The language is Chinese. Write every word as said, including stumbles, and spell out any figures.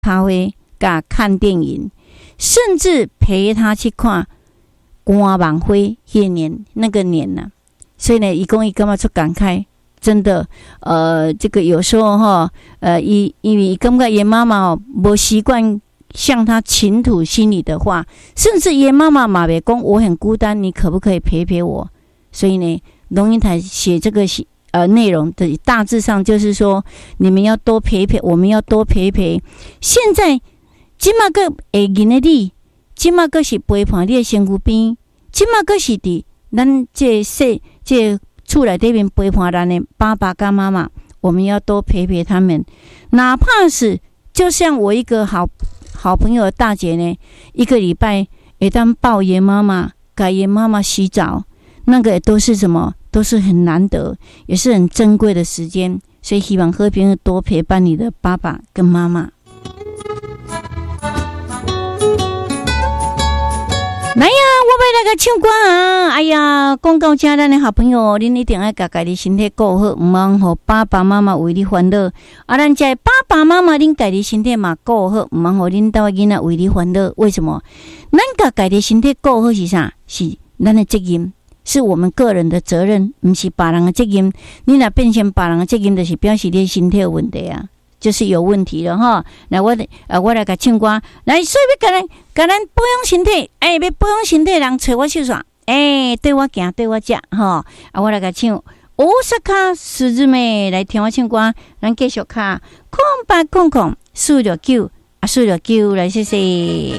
咖啡、甲看电影，甚至陪他去看观晚会。那年那个年呐、啊，所以呢，伊讲伊感觉出感慨，真的，呃，这个有时候哈，呃，伊因为感觉伊妈妈哦，无习惯向他倾吐心里的话，甚至伊妈妈嘛袂讲我很孤单，你可不可以陪陪我？所以呢，龙应台写这个呃内容的大致上就是说，你们要多陪陪，我们要多陪陪。现在今嘛个会认得你，今嘛个是陪伴你的身躯边，今嘛个是伫咱这世这厝内底面陪伴咱的爸爸跟妈妈，我们要多陪陪他们，哪怕是就像我一个好好朋友的大姐呢，一个礼拜会当抱爷妈妈，给爷妈妈洗澡。那个都是什么？都是很难得，也是很珍贵的时间。所以希望和平多陪伴你的爸爸跟妈妈。来呀，我要来个唱歌啊！哎呀，讲到这，咱的好朋友，恁一定要把家己身体顾好，唔通让爸爸妈妈为你烦恼。啊，咱这爸爸妈妈，恁家己身体嘛顾好，唔通让恁家囡仔为你烦恼。为什么？咱把家己身体顾好是啥？是咱的责任。是我们个人的责任，不是别人的责任。你若变成别人的责任，就是表示你身体有问题啊，就是有问题了哈。那我呃，我来甲唱歌，来，所以要甲咱甲咱保养身体，哎，要保养身体的人找我秀耍，哎，对我行，对我食哈。啊，我来甲唱大阪すずめ，来听我唱歌，咱继续卡空八空空四六九啊，四六九来谢谢。